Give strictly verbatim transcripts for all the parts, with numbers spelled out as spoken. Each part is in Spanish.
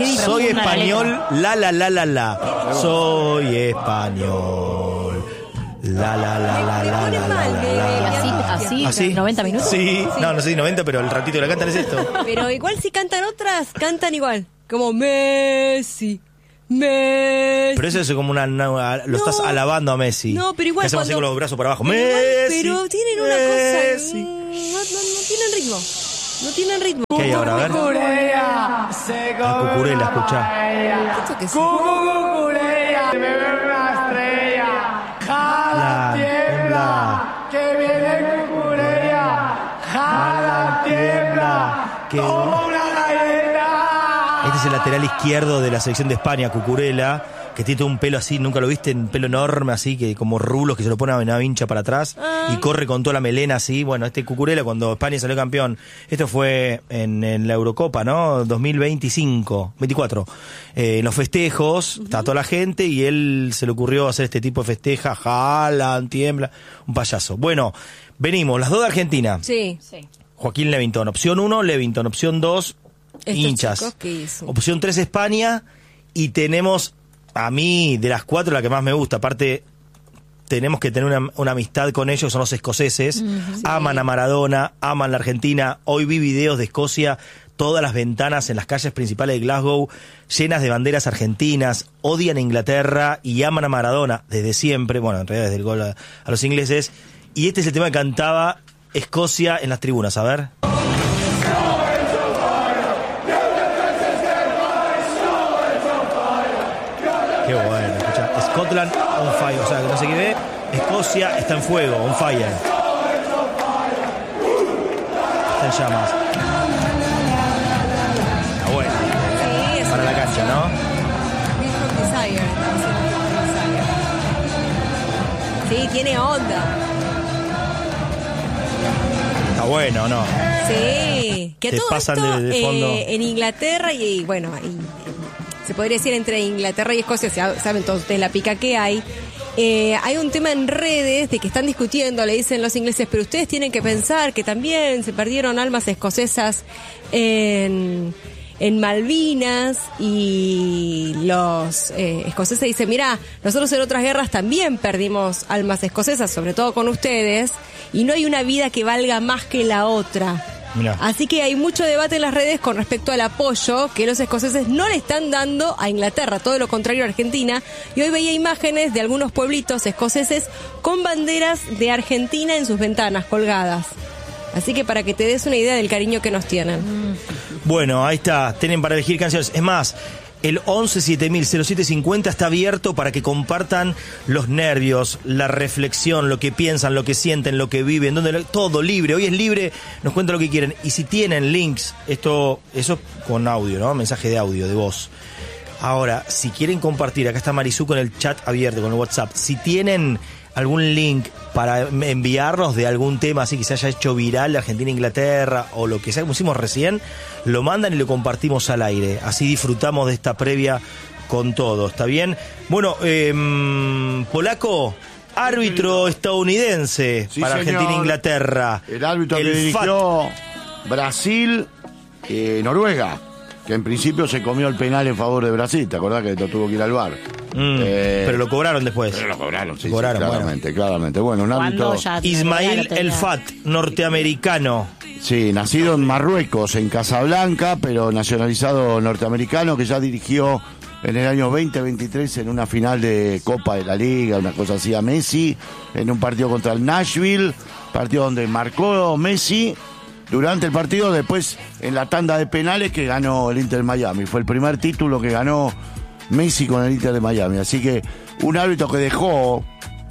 Soy español, la la la la la. Soy español. La la la la la la la la. Así, así, ¿Así? noventa minutos. Sí, no, no sé si noventa, pero el ratito que la cantan es esto. Pero igual si cantan otras, cantan igual. Como Messi. Messi. Pero eso es como una, una lo No. estás alabando a Messi. No, pero igual que hacemos cuando- así con los brazos para abajo. Pero igual- Messi. Pero tienen una Messi. cosa. mm, No, no, no tienen ritmo. No tienen ritmo. ¿Qué hay ahora? A ver. La cucurela, escuchá. ¿Esto qué es? La tiembla. Que viene cucurella, jala tiembla, Que- como una galleta. Este es el lateral izquierdo de la selección de España, Cucurella, que tiene todo un pelo así, nunca lo viste, un pelo enorme así, que como rulos que se lo pone a una vincha para atrás y corre con toda la melena así. Bueno, este Cucurella cuando España salió campeón, esto fue en, en la Eurocopa, ¿no? dos mil veinticinco, veinticuatro. Eh, en los festejos, está toda la gente y él se le ocurrió hacer este tipo de festeja, jalan, tiembla, un payaso. Bueno, venimos, las dos de Argentina. Sí. Sí. Joaquín Levington, opción uno, Levington, opción dos, Estos hinchas. chicos, ¿qué hizo? Opción tres, España, y tenemos, a mí, de las cuatro, la que más me gusta, aparte, tenemos que tener una, una amistad con ellos, son los escoceses, aman a Maradona, aman la Argentina, hoy vi videos de Escocia, todas las ventanas en las calles principales de Glasgow, llenas de banderas argentinas, odian a Inglaterra y aman a Maradona desde siempre, bueno, en realidad desde el gol a, a los ingleses, y este es el tema que cantaba Escocia en las tribunas, a ver. Qué bueno, escucha. Scotland on fire, o sea, que no sé qué ve. Escocia está en fuego, on fire. Está en llamas. Está bueno. Sí, es Para la cancha, ¿no? Feel from Desire. Sí, tiene onda. Está bueno, ¿no? Sí. Que Te todo pasan esto, de- de fondo. eh, en Inglaterra y, y, bueno, y, se podría decir entre Inglaterra y Escocia, ya saben todos ustedes la pica que hay. Eh, hay un tema en redes de que están discutiendo, le dicen los ingleses, pero ustedes tienen que pensar que también se perdieron almas escocesas en, en Malvinas, y los eh, escoceses dicen, mirá, nosotros en otras guerras también perdimos almas escocesas, sobre todo con ustedes, y no hay una vida que valga más que la otra. Mirá. Así que hay mucho debate en las redes con respecto al apoyo que los escoceses no le están dando a Inglaterra, todo lo contrario a Argentina. Y hoy veía imágenes de algunos pueblitos escoceses con banderas de Argentina en sus ventanas colgadas. Así que para que te des una idea del cariño que nos tienen. Bueno, ahí está, tienen para elegir canciones. Es más, el once siete mil cero siete cincuenta está abierto para que compartan los nervios, la reflexión, lo que piensan, lo que sienten, lo que viven, donde lo- todo libre. Hoy es libre, nos cuentan lo que quieren. Y si tienen links, esto, eso con audio, ¿no? Mensaje de audio, de voz. Ahora, si quieren compartir, acá está Marisú con el chat abierto, con el WhatsApp. Si tienen algún link para enviarnos de algún tema así que se haya hecho viral de Argentina e Inglaterra o lo que sea, como hicimos recién, lo mandan y lo compartimos al aire. Así disfrutamos de esta previa con todo, ¿está bien? Bueno, eh, Polaco, árbitro estadounidense Sí, para señor. Argentina e Inglaterra. El árbitro El que F A T. dirigió Brasil, eh, Noruega, que en principio se comió el penal en favor de Brasil. ¿Te acordás que lo tuvo que ir al VAR? Mm, Eh, pero lo cobraron después. Pero lo cobraron, sí, Lo cobraron, sí, bueno. claramente, claramente. Bueno, un Cuando árbitro, ya Ismail Noruega lo El tenía. Fat, norteamericano. sí, nacido en Marruecos, en Casablanca, pero nacionalizado norteamericano, que ya dirigió en el año veinte veintitrés en una final de Copa de la Liga, una cosa así, a Messi, en un partido contra el Nashville, partido donde marcó Messi durante el partido, después en la tanda de penales que ganó el Inter de Miami. Fue el primer título que ganó Messi con el Inter de Miami. Así que un árbitro que dejó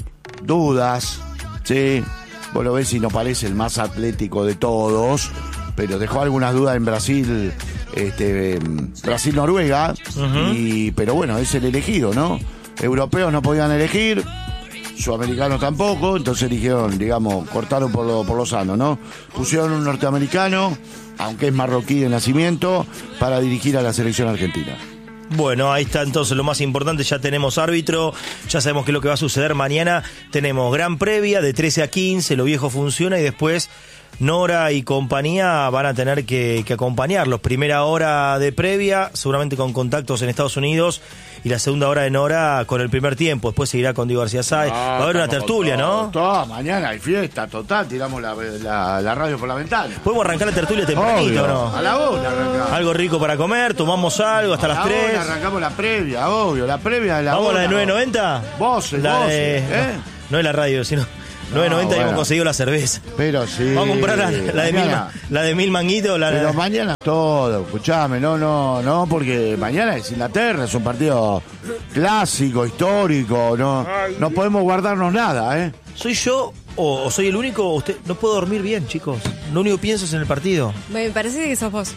dudas, ¿sí? Vos lo ves y no parece el más atlético de todos, pero dejó algunas dudas en Brasil, este, Brasil-Noruega, y pero bueno, es el elegido, ¿no? Europeos no podían elegir, sudamericanos tampoco, entonces eligieron, digamos, cortaron por lo, por lo sano, ¿no? Pusieron un norteamericano, aunque es marroquí de nacimiento, para dirigir a la selección argentina. Bueno, ahí está entonces lo más importante, ya tenemos árbitro, ya sabemos qué es lo que va a suceder mañana, tenemos gran previa de trece a quince, lo viejo funciona y después Nora y compañía van a tener que, que acompañarlos. Primera hora de previa, seguramente con contactos en Estados Unidos, y la segunda hora de Nora con el primer tiempo. Después seguirá con Diego García Sáez. Ah, va a haber una estamos tertulia, con todo, ¿no? todo. Mañana hay fiesta total, tiramos la, la, la radio por la ventana. ¿Podemos arrancar la tertulia tempranito o no? A la una arrancamos. Algo rico para comer, tomamos algo hasta A las la tres. una arrancamos la previa, obvio, la previa de la ¿Vamos a la de una. nueve noventa? Vos, La vos, de... ¿eh? No, no es la radio, sino... nueve noventa bueno. hemos conseguido la cerveza. Pero sí. Vamos a comprar la, la de, mil, Mañana. la de mil manguitos. La Pero de... mañana todo, escuchame, no, no, no, porque mañana es Inglaterra, es un partido clásico, histórico, no, no podemos guardarnos nada, ¿eh? ¿Soy yo o, o soy el único? O usted, no puedo dormir bien, chicos. Lo único que pienso es en el partido. Me parece que sos vos.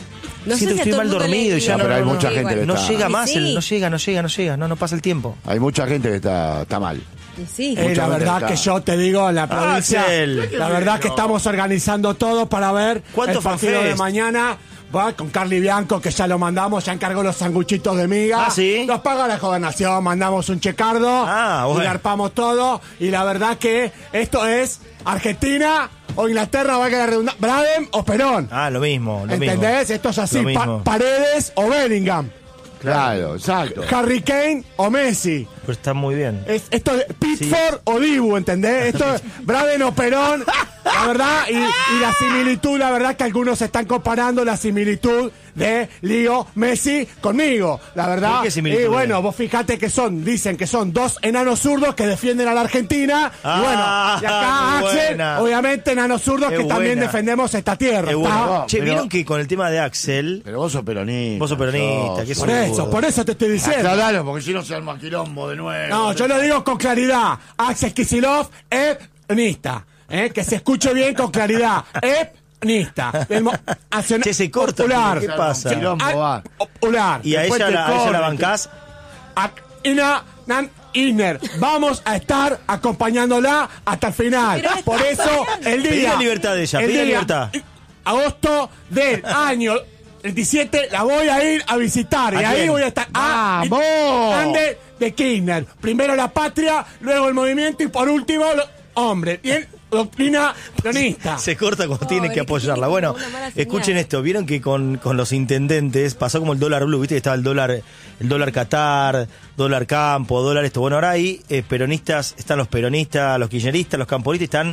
No Siento sé que si a estoy todo mal el mundo dormido le- y ya, No, pero hay mucha sí, gente igual. que No está- llega Y más, sí. el- no llega, no llega, no llega, no, no pasa el tiempo. Hay mucha gente que está, está mal. Y sí. Eh, la Mucha verdad gente que está. yo te digo, en la provincia, Axel. la verdad que estamos organizando todo para ver ¿Cuánto el partido fanfest? de mañana. Va con Carly Bianco, que ya lo mandamos, ya encargó los sanguchitos de miga. Ah, ¿sí? Los paga la gobernación, mandamos un checardo. Ah, bueno. Y garpamos todo. Y la verdad que esto es Argentina o Inglaterra, va a quedar redundante. Braden o Perón. Ah, lo mismo, lo ¿Entendés? mismo. Esto es así. Lo Pa- mismo. Paredes o Bellingham. Claro, exacto. Harry Kane o Messi. Pero está muy bien. Es, esto es Pitford o Dibu, ¿entendés? Esto es Braden o Perón, la verdad, y, y la similitud, la verdad que algunos están comparando la similitud de Leo Messi conmigo, la verdad. ¿Por qué similitud? Y bueno, vos fijate que son, dicen que son dos enanos zurdos que defienden a la Argentina, Ah, y bueno, y acá muy Axel, buena. obviamente enanos zurdos Qué que también buena. defendemos esta tierra. Es ¿está? bueno. Che, pero- ¿vieron que con el tema de Axel, Pero vos sos peronista. vos sos peronista, yo- que Por sos- eso, por eso te estoy diciendo. Aclaralo, porque si no se arma quilombo de nuevo. No, yo lo digo con claridad. Axel Kicillof es peronista. ¿eh? Que se escuche bien con claridad. Es peronista. Del mo- Nacional- Che, se corta, Popular. ¿qué pasa? Quilombo, Ah, va. Popular. y a Después ella, te la, a ella la corren. bancás? Ac- Ina Nan Isner. Vamos a estar acompañándola hasta el final. Pero está Por eso, fallando. el día. Pedí la libertad de ella, el pedí la día- libertad. Agosto del año veintisiete la voy a ir a visitar. ¿A y ahí quién? voy a estar. Ah, ¡Vamos! Ande de Kirchner. Primero la patria, luego el movimiento y por último los hombres. Bien, doctrina peronista. Se corta cuando Pobre, tiene que que apoyarla. tiene Bueno, como una mala señal. escuchen esto. Vieron que con, con los intendentes pasó como el dólar blue, viste que estaba el dólar, el dólar Qatar, dólar campo, dólar esto. Bueno, ahora ahí eh, peronistas, están los peronistas, los kirchneristas, los camporistas, están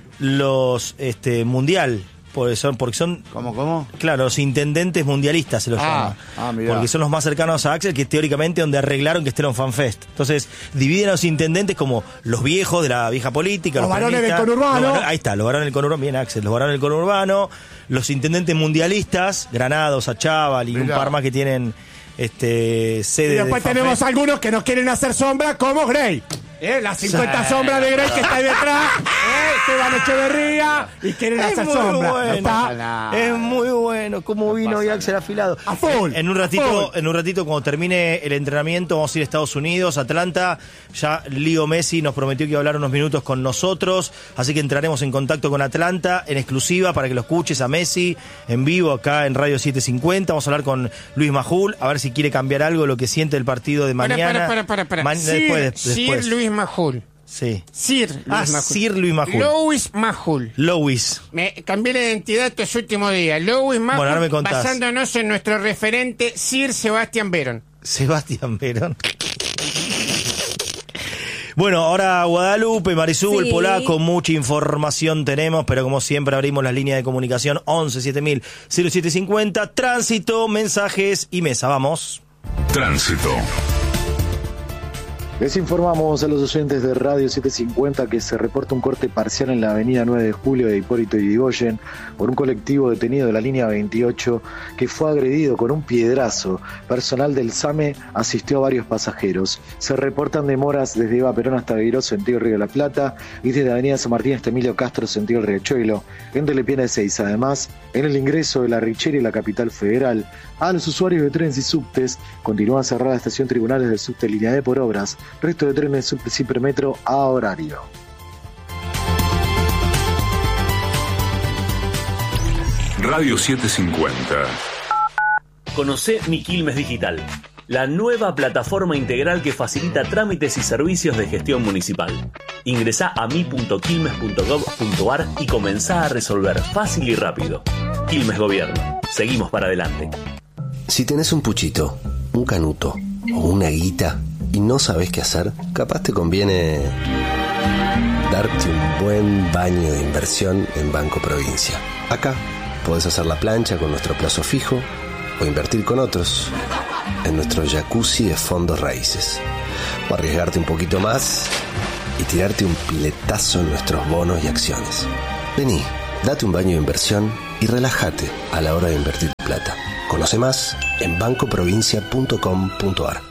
los este mundial. Porque son, porque son ¿Cómo, cómo? claro, los intendentes mundialistas se los Ah, llama. ah, mirá. Porque son los más cercanos a Axel, que teóricamente donde arreglaron que esté en un fanfest. Entonces, dividen a los intendentes como los viejos de la vieja política, Los los, varones peronistas, del conurbano. los varones- ahí está, los varones del conurbano, bien Axel, los varones del conurbano, los intendentes mundialistas, Granados, Achával y un Mirá. par más que tienen este sede Y después de tenemos fanfest. algunos que nos quieren hacer sombra, como Grey. ¿Eh? Las cincuenta sombras de Grey que está ahí detrás. ¿eh? Esteban Echeverría. Y quieren Es hacer muy sombra. bueno. ¿Está? Es muy bueno cómo vino hoy Axel afilado. A full, En un a ratito, full. en un ratito cuando termine el entrenamiento vamos a ir a Estados Unidos, Atlanta. Ya Leo Messi nos prometió que iba a hablar unos minutos con nosotros, así que entraremos en contacto con Atlanta en exclusiva para que lo escuches a Messi en vivo acá en Radio setecientos cincuenta. Vamos a hablar con Luis Majul a ver si quiere cambiar algo lo que siente el partido de Para, mañana. para, para, para, para. Ma- Sir, después, Sir después. Luis Majul. Sí. Sir Luis Ah, Majul. Sir Luis Majul. Louis Majul. Louis. Me cambié la identidad estos últimos días. Louis Majul, Bueno, ahora me contás. basándonos en nuestro referente Sir Sebastián Verón. Sebastián Verón. Bueno, ahora Guadalupe, Marisú, Sí. el polaco, mucha información tenemos, pero como siempre abrimos las líneas de comunicación once siete mil cero siete cincuenta, tránsito, mensajes y mesa. Vamos. Tránsito. Les informamos a los oyentes de Radio setecientos cincuenta que se reporta un corte parcial en la avenida nueve de julio de Hipólito Yrigoyen por un colectivo detenido de la línea veintiocho que fue agredido con un piedrazo. Personal del SAME asistió a varios pasajeros. Se reportan demoras desde Eva Perón hasta Beiró, sentido Río de la Plata, y desde Avenida San Martín hasta Emilio Castro, sentido el Riachuelo, en Telepiana de Seiza. Además, en el ingreso de la Richera y la capital federal, a los usuarios de trenes y subtes continúa cerrada la estación Tribunales del Subte Línea D por obras. Resto de trenes subte y Hipermetro a horario. Radio setecientos cincuenta. Conocé Mi Quilmes Digital, la nueva plataforma integral que facilita trámites y servicios de gestión municipal. Ingresá a mi punto quilmes punto gov punto ar y comenzá a resolver fácil y rápido. Quilmes Gobierno. Seguimos para adelante. Si tenés un puchito, un canuto o una guita y no sabés qué hacer, capaz te conviene darte un buen baño de inversión en Banco Provincia. Acá podés hacer la plancha con nuestro plazo fijo o invertir con otros en nuestro jacuzzi de fondos raíces. O arriesgarte un poquito más y tirarte un piletazo en nuestros bonos y acciones. Vení, date un baño de inversión y relájate a la hora de invertir tu plata. Conoce más en banco provincia punto com punto ar.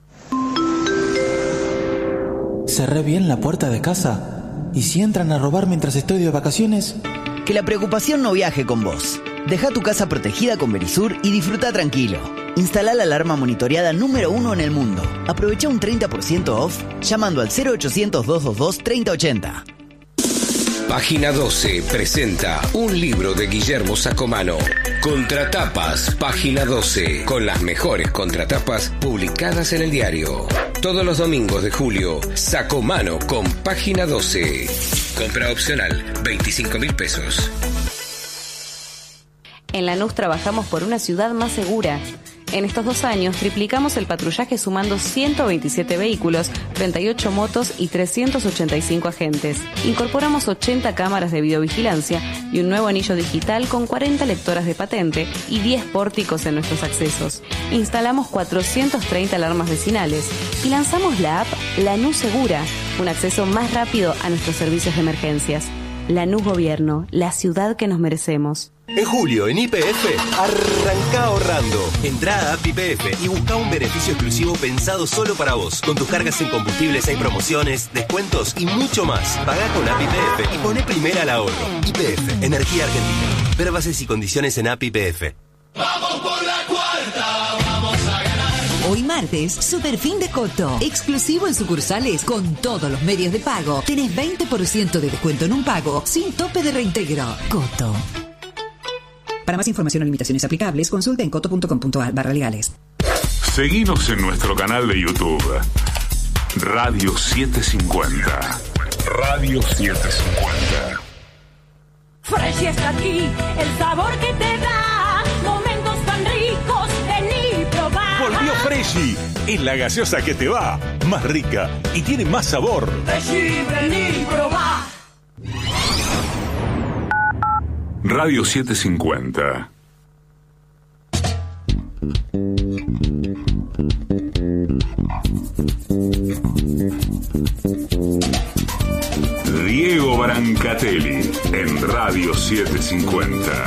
¿Cerré bien la puerta de casa? ¿Y si entran a robar mientras estoy de vacaciones? Que la preocupación no viaje con vos. Deja tu casa protegida con Verisur y disfruta tranquilo. Instala la alarma monitoreada número uno en el mundo. Aprovecha un treinta por ciento off llamando al cero ochocientos, doscientos veintidós, treinta ochenta. Página doce presenta un libro de Guillermo Sacomano. Contratapas, Página doce, con las mejores contratapas publicadas en el diario. Todos los domingos de julio, Sacomano con Página doce. Compra opcional, veinticinco mil pesos. En Lanús trabajamos por una ciudad más segura. En estos dos años triplicamos el patrullaje sumando ciento veintisiete vehículos, treinta y ocho motos y trescientos ochenta y cinco agentes. Incorporamos ochenta cámaras de videovigilancia y un nuevo anillo digital con cuarenta lectoras de patente y diez pórticos en nuestros accesos. Instalamos cuatrocientas treinta alarmas vecinales y lanzamos la app Lanús Segura, un acceso más rápido a nuestros servicios de emergencias. Lanús Gobierno, la ciudad que nos merecemos. En julio, en Y P F, arranca ahorrando. Entrá a app Y P F y busca un beneficio exclusivo pensado solo para vos. Con tus cargas en combustibles hay promociones, descuentos y mucho más. Pagá con app Y P F y poné primera al ahorro. Y P F, Energía Argentina. Ver bases y condiciones en app Y P F. ¡Vamos por la cuarta! ¡Vamos a ganar! Hoy martes, super fin de Coto. Exclusivo en sucursales con todos los medios de pago. Tenés veinte por ciento de descuento en un pago sin tope de reintegro. Coto. Para más información o limitaciones aplicables, consulta en coto punto com punto ar barra legales. Seguinos en nuestro canal de YouTube. Radio setecientos cincuenta. Radio setecientos cincuenta. Fresh está aquí, el sabor que te da. Momentos tan ricos, vení probar. Volvió Freshy, es la gaseosa que te va. Más rica y tiene más sabor. Freshy, vení probar. Radio setecientos cincuenta. Diego Brancatelli en Radio setecientos cincuenta.